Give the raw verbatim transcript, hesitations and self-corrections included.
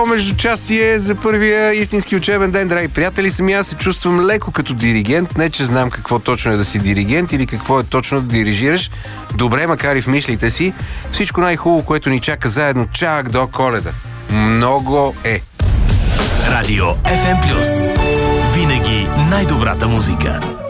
Само между час и е за първия истински учебен ден, драги приятели. Сами аз се чувствам леко като диригент. Не, че знам какво точно е да си диригент или какво е точно да дирижираш. Добре, макар и в мислите си. Всичко най-хубаво, което ни чака заедно чак до Коледа. Много е. Радио Еф Ем Плюс. Винаги най-добрата музика.